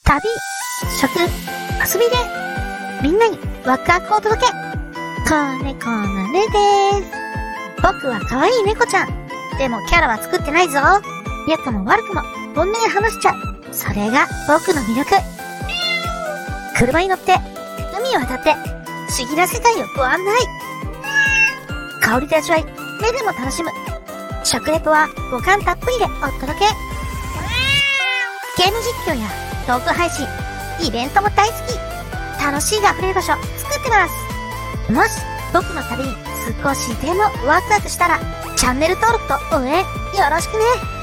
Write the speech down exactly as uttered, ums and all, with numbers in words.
旅、食、遊びで、みんなにワクワクを届け。子猫のねです。僕は可愛い猫ちゃん。でもキャラは作ってないぞ。良くも悪くも本音で話しちゃう。それが僕の魅力。車に乗って、海を渡って、不思議な世界をご案内。香りで味わい、目でも楽しむ。食レポは五感たっぷりでお届け。ゲーム実況やトーク配信、イベントも大好き。楽しいが溢れる場所作ってます。もし僕の旅に少しでもワクワクしたらチャンネル登録と応援よろしくね。